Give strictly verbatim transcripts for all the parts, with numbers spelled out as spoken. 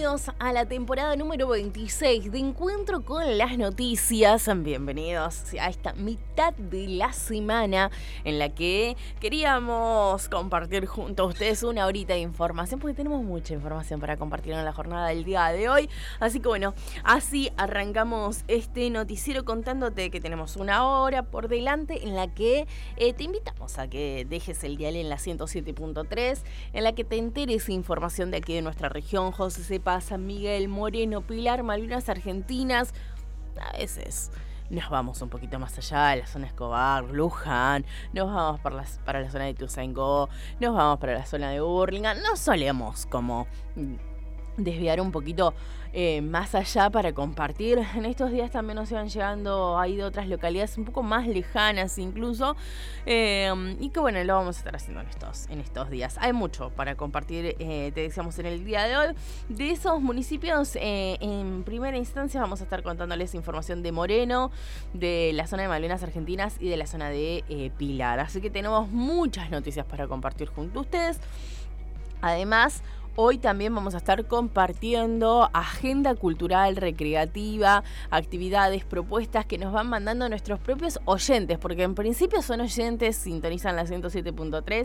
bienvenidos a la temporada número veintiséis de Encuentro con las Noticias. Bienvenidos a esta mitad de la semana en la que queríamos compartir junto a ustedes una horita de información, porque tenemos mucha información para compartir en la jornada del día de hoy. Así que bueno, así arrancamos este noticiero contándote que tenemos una hora por delante en la que eh, te invitamos a que dejes el dial en la ciento siete punto tres, en la que te enteres información de aquí de nuestra región, José Cepa, San Miguel, Moreno, Pilar, Malvinas Argentinas. A veces nos vamos un poquito más allá, a la zona Escobar, Luján, nos vamos para la, para la zona de Ituzaingó, nos vamos para la zona de Burlingame. No solemos como desviar un poquito eh, más allá para compartir. En estos días también nos iban llegando ahí de otras localidades un poco más lejanas incluso, eh, y que bueno, lo vamos a estar haciendo en estos, en estos días. Hay mucho para compartir, eh, te decíamos, en el día de hoy. De esos municipios, eh, en primera instancia vamos a estar contándoles información de Moreno, de la zona de Malvinas Argentinas y de la zona de eh, Pilar. Así que tenemos muchas noticias para compartir junto a ustedes. Además, hoy también vamos a estar compartiendo agenda cultural, recreativa, actividades, propuestas que nos van mandando nuestros propios oyentes, porque en principio son oyentes, sintonizan la ciento siete punto tres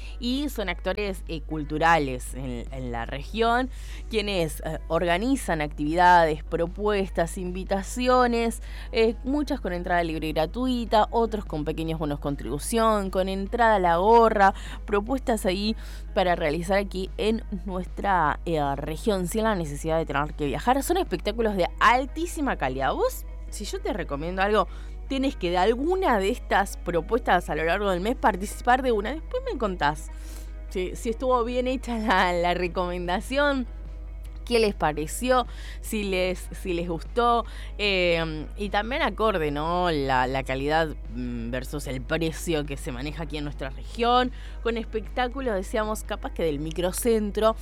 y son actores eh, culturales en, en la región, quienes eh, organizan actividades, propuestas, invitaciones, eh, muchas con entrada libre y gratuita, otros con pequeños bonos contribución, con entrada a la gorra, propuestas ahí para realizar aquí en nuestra eh, región sin la necesidad de tener que viajar. Son espectáculos de altísima calidad. Vos, si yo te recomiendo algo, tienes que de alguna de estas propuestas a lo largo del mes participar de una. Después me contás si, si estuvo bien hecha la, la recomendación, qué les pareció, si les, si les gustó, eh, y también acorde, ¿no? La, la calidad versus el precio que se maneja aquí en nuestra región, con espectáculos, decíamos, capaz que del microcentro,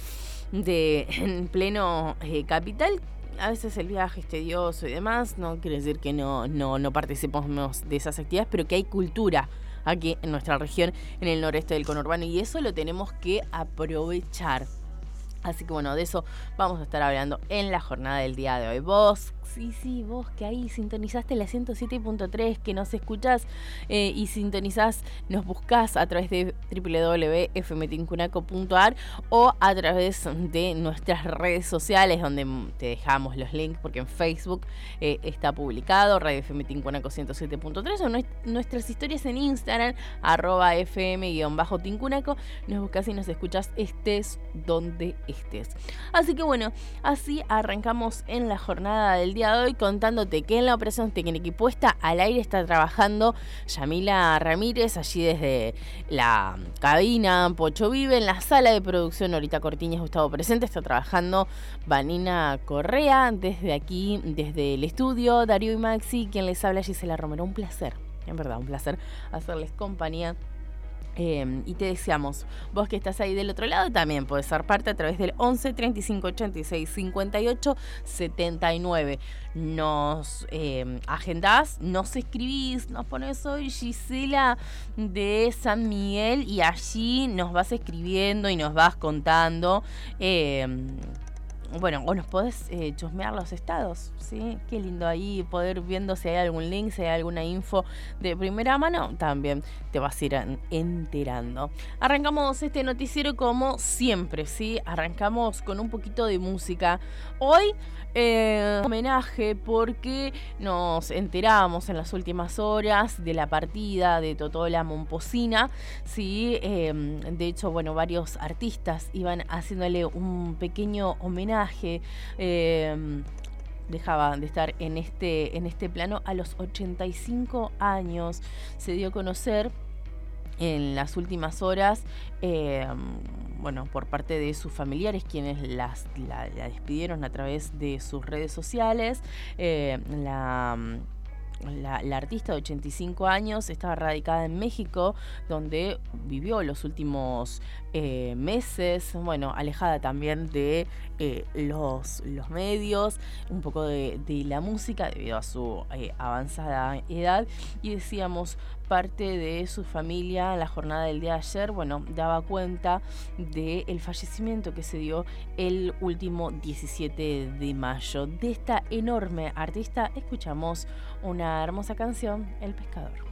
de en pleno eh, capital. A veces el viaje es tedioso y demás, no quiere decir que no, no, no participemos de esas actividades, pero que hay cultura aquí en nuestra región, en el noreste del conurbano, y eso lo tenemos que aprovechar. Así que bueno, de eso vamos a estar hablando en la jornada del día de hoy. Vos, sí, sí, vos que ahí sintonizaste la ciento siete punto tres, que nos escuchás eh, y sintonizás, nos buscás a través de doble u doble u doble u punto f m tincunaco punto a r o a través de nuestras redes sociales, donde te dejamos los links, porque en Facebook eh, está publicado Radio F M Tincunaco ciento siete punto tres, o nuestras historias en Instagram, arroba fm-tincunaco. Nos buscás y nos escuchás, estés donde estés. Así que bueno, así arrancamos en la jornada del día de hoy, contándote que en la operación técnica y puesta al aire está trabajando Yamila Ramírez, allí desde la cabina Pocho Vive. En la sala de producción Norita Cortiñas, Gustavo presente, está trabajando Vanina Correa. Desde aquí, desde el estudio, Darío y Maxi, quien les habla, Gisela Romero. Un placer, en verdad, un placer hacerles compañía. Eh, y te deseamos, vos que estás ahí del otro lado, también podés ser parte a través del once, treinta y cinco, ochenta y seis, cincuenta y ocho, setenta y nueve. Nos eh, agendás, nos escribís, nos pones: soy Gisela de San Miguel, y allí nos vas escribiendo y nos vas contando. Eh, Bueno, o nos podés eh, chusmear los estados, ¿sí? Qué lindo ahí poder viendo si hay algún link, si hay alguna info de primera mano, también te vas a ir enterando. Arrancamos este noticiero como siempre, ¿sí? Arrancamos con un poquito de música. Hoy, eh, homenaje, porque nos enteramos en las últimas horas de la partida de Totola Momposina, ¿sí? Eh, de hecho, bueno, varios artistas iban haciéndole un pequeño homenaje. Eh, dejaba de estar en este, en este plano a los ochenta y cinco años. Se dio a conocer en las últimas horas, eh, bueno, por parte de sus familiares, quienes las, la, la despidieron a través de sus redes sociales. Eh, la... La, la artista de ochenta y cinco años estaba radicada en México, donde vivió los últimos eh, meses, bueno, alejada también de eh, los, los medios, un poco de, de la música debido a su eh, avanzada edad, y decíamos, parte de su familia en la jornada del día de ayer, bueno, daba cuenta del fallecimiento que se dio el último diecisiete de mayo. De esta enorme artista escuchamos una hermosa canción, El Pescador.